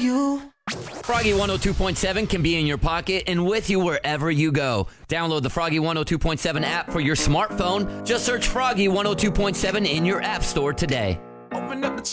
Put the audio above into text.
you. Froggy 102.7 can be in your pocket and with you wherever you go. Download the Froggy 102.7 app for your smartphone. Just search Froggy 102.7 in your app store today. Open up the